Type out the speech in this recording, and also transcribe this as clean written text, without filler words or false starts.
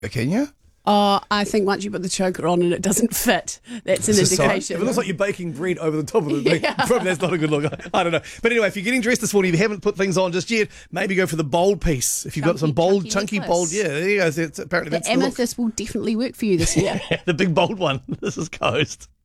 Can you? Oh, I think once you put the choker on and it doesn't fit, that's an indication. If it looks like you're baking bread over the top of the thing, probably that's not a good look. I don't know. But anyway, if you're getting dressed this morning, if you haven't put things on just yet, maybe go for the bold piece. If you've got some bold, chunky bold, there you go. Apparently that's the look. Amethyst will definitely work for you this year. The big bold one. This is Coast.